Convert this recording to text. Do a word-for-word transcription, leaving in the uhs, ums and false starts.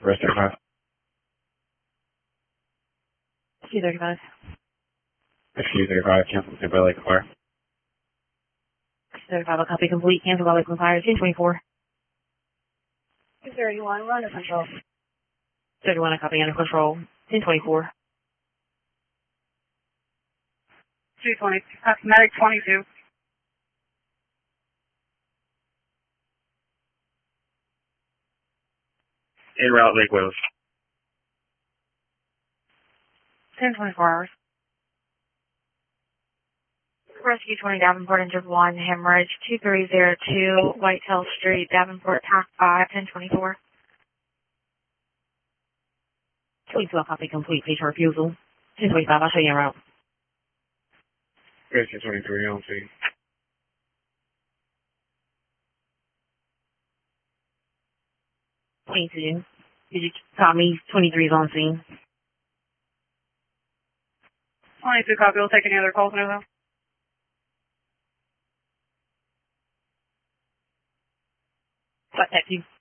Rest thirty-five. two thirty-five. F U thirty-five, cancel to by Lakeland Fire. two thirty-five, a copy complete. Cancel by Lakeland Fire. ten twenty-four. two thirty-one, run under control. thirty-one, a copy under control. ten twenty-four. two twenty, medic twenty-two. En route, Lake Willis. ten twenty-four hours. Rescue twenty, Davenport, injured one, hemorrhage, two three zero two, Whitetail Street, Davenport, Pack five, ten twenty-four. twenty-two, a copy complete. Please refusal. ten twenty-five, I'll show you en route. Rescue twenty-three, on scene. twenty-two. Did you call me? twenty-three is on scene. twenty-two, copy. We'll take any other calls now, though. Contact you.